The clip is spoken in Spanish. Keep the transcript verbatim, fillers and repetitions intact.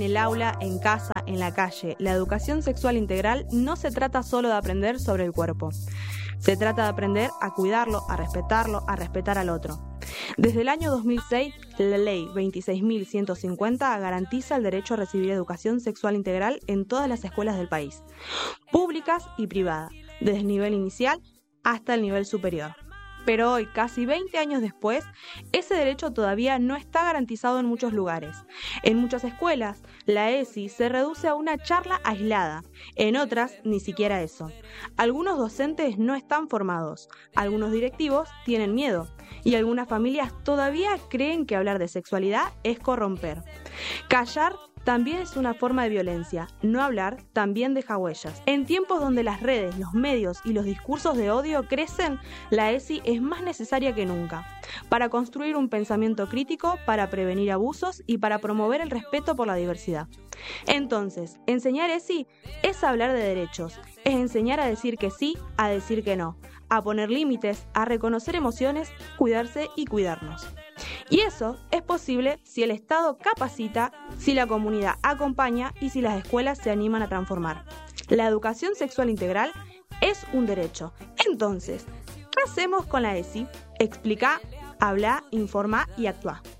el aula, en casa, en la calle. La educación sexual integral no se trata solo de aprender sobre el cuerpo. Se trata de aprender a cuidarlo, a respetarlo, a respetar al otro. Desde el año dos mil seis, la Ley veintiséis mil ciento cincuenta garantiza el derecho a recibir educación sexual integral en todas las escuelas del país, públicas y privadas, desde el nivel inicial hasta el nivel superior. Pero hoy, casi veinte años después, ese derecho todavía no está garantizado en muchos lugares. En muchas escuelas, la E S I se reduce a una charla aislada, en otras ni siquiera eso. Algunos docentes no están formados, algunos directivos tienen miedo y algunas familias todavía creen que hablar de sexualidad es corromper. Callar también es una forma de violencia, no hablar también deja huellas. En tiempos donde las redes, los medios y los discursos de odio crecen, la E S I es más necesaria que nunca, para construir un pensamiento crítico, para prevenir abusos y para promover el respeto por la diversidad. Entonces, enseñar E S I es hablar de derechos, es enseñar a decir que sí, a decir que no, a poner límites, a reconocer emociones, cuidarse y cuidarnos. Y eso es posible si el Estado capacita, si la comunidad acompaña y si las escuelas se animan a transformar. La educación sexual integral es un derecho. Entonces, ¿qué hacemos con la E S I? Explica, habla, informa y actúa.